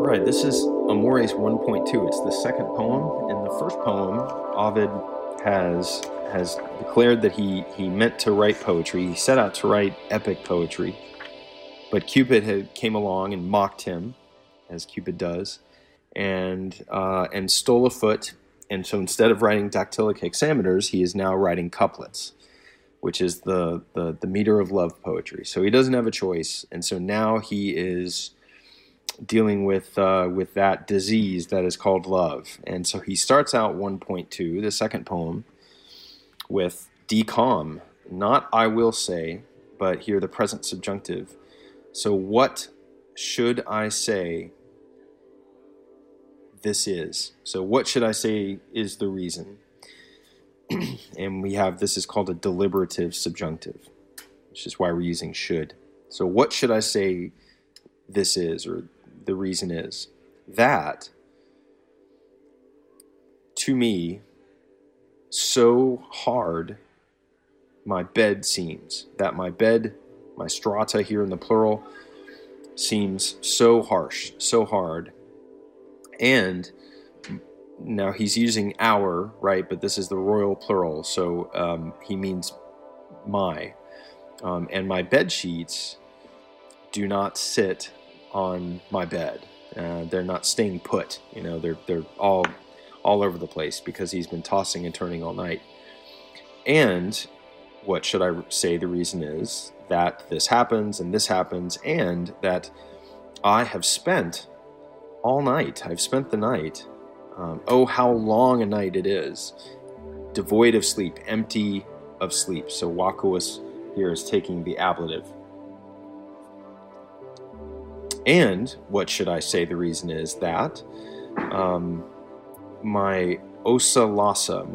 Right, this is Amores 1.2. It's the second poem. In the first poem, Ovid has declared that he meant to write poetry. He set out to write epic poetry, but Cupid came along and mocked him, as Cupid does, and stole a foot. And so instead of writing dactylic hexameters, he is now writing couplets, which is the meter of love poetry. So he doesn't have a choice, and so now he is dealing with that disease that is called love. And so he starts out 1.2, the second poem, with decalm, not I will say, but here the present subjunctive. So what should I say this is? So what should I say is the reason? And we have, this is called a deliberative subjunctive, which is why we're using should. So what should I say this is, or the reason is? That, to me, so hard my bed seems. That my bed, my strata here in the plural, seems so harsh, so hard. And now he's using our, right? But this is the royal plural, so he means my. And my bed sheets do not sit on my bed. They're not staying put. You know, they're all over the place because he's been tossing and turning all night. And what should I say the reason is? That this happens and this happens, and that I have spent all night. I've spent the night. Oh, how long a night it is. Devoid of sleep, empty of sleep. So vacuous here is taking the ablative. And what should I say the reason is? That my osa lassa,